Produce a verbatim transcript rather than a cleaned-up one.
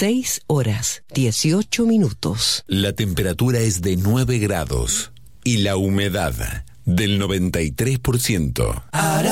seis horas, dieciocho minutos. La temperatura es de nueve grados y la humedad del noventa y tres por ciento.